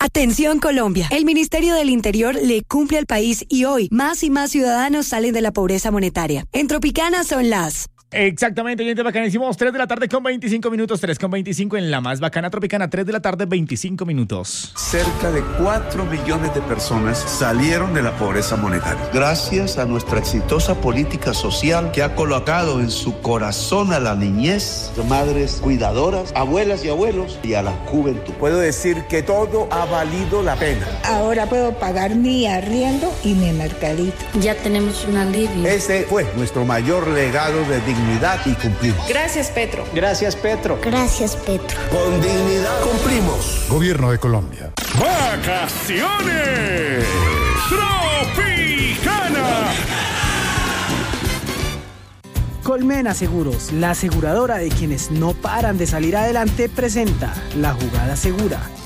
Atención Colombia, el Ministerio del Interior le cumple al país y hoy más y más ciudadanos salen de la pobreza monetaria. En Tropicana son las... Exactamente, oyentes bacanísimos, 3 de la tarde con 25 minutos, 3 con 25 en la más bacana Tropicana, 3 de la tarde, 25 minutos. Cerca de 4 millones de personas salieron de la pobreza monetaria. Gracias a nuestra exitosa política social que ha colocado en su corazón a la niñez, madres cuidadoras, abuelas y abuelos y a la juventud. Puedo decir que todo ha valido la pena. Ahora puedo pagar mi arriendo y mi mercadito. Ya tenemos un alivio. Ese fue nuestro mayor legado de dignidad y cumplimos. Gracias, Petro. Gracias, Petro. Gracias, Petro. Con dignidad cumplimos. Gobierno de Colombia. ¡Vacaciones! ¡Tropicana! Colmena Seguros, la aseguradora de quienes no paran de salir adelante, presenta La Jugada Segura.